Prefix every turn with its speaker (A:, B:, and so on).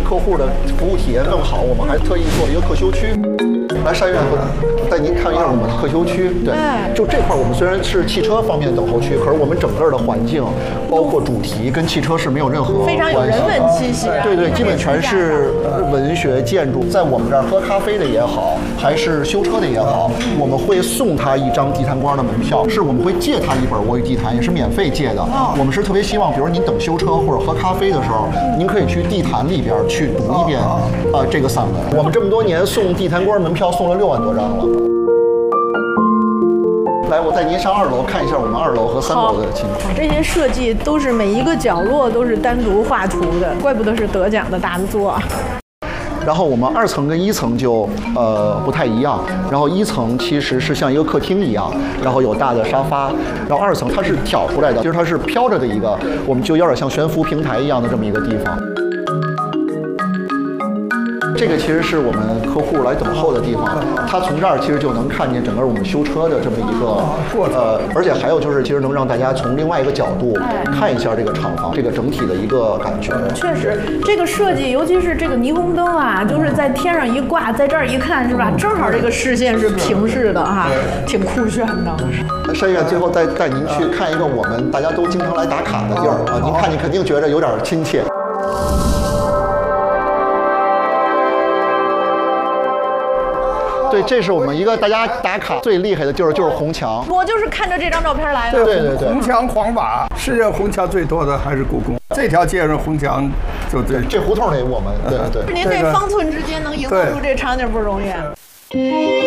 A: 客户的服务体验更好，我们还特意做了一个客休区。来，单院带您看一下我们的客休区。对，就这块我们虽然是汽车方面的等候区，可是我们整个的环境，包括主题跟汽车是没有任何
B: 非常有人文气息。
A: 对对，基本全是文学建筑。在我们这儿喝咖啡的也好，还是修车的也好，我们会送他一张地坛光的门票，是我们会借他一本《我与地坛》，也是免费借的。我们是特别希望，比如您等修车或者喝咖啡的时候，您可以去地坛里边去读一遍这个散文。我们这么多年送地坛光门票送了6万多张了。来，我带您上2楼看一下我们2楼和3楼的情况。
B: 这些设计都是每一个角落都是单独画图的，怪不得是得奖的大作。
A: 然后我们2层跟1层就不太一样，然后1层其实是像一个客厅一样，然后有大的沙发，然后2层它是挑出来的，就是它是飘着的一个，我们就有点像悬浮平台一样的这么一个地方。这个其实是我们客户来等候的地方，他从这儿其实就能看见整个我们修车的这么一个而且还有就是其实能让大家从另外一个角度看一下这个厂房这个整体的一个感觉。
B: 确实，这个设计，尤其是这个霓虹灯啊，就是在天上一挂，在这儿一看是吧，正好这个视线是平视的哈，挺酷炫的。
A: 单院最后再带您去看一个我们大家都经常来打卡的地儿啊，您看你肯定觉得有点亲切。对，这是我们一个大家打卡最厉害的就是红墙。
B: 我就是看着这张照片来的。
A: 对，
C: 红墙黄瓦，世界红墙最多的还是故宫。这条街上红墙就
A: 这胡同里我们对。
B: 您这方寸之间能营造出这场景不容易。